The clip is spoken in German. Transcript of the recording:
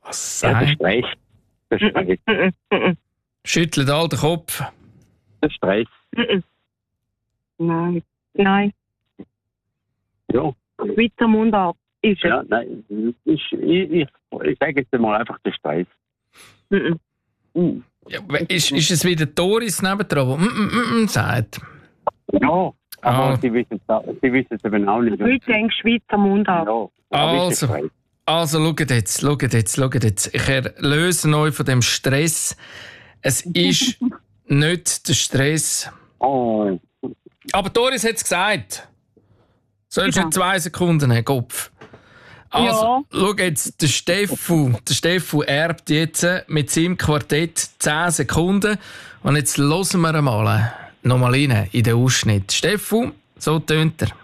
Was Ja, der sagt? Stress. Der Stress. Schüttelt all den Kopf. Der Stress. Nein. Ja. Schweizer Mundart ist es. Ja, nein. Ich sage jetzt mal einfach der Stress. Ja, ist es wieder Doris nebendran, die sagt? Ja, aber Ah. sie wissen es eben auch nicht. Ich denke Schweizer Mundart. Ja, aber ist der Stress. Also, schaut jetzt. Ich erlöse euch von dem Stress. Es ist nicht der Stress. Oh, Aber Doris hat es gesagt. Sollst du Ja. nicht 2 Sekunden haben, Kopf. Also, schau jetzt, der Steffu erbt jetzt mit seinem Quartett 10 Sekunden. Und jetzt hören wir mal nochmal rein in den Ausschnitt. Steffu, so tönt er.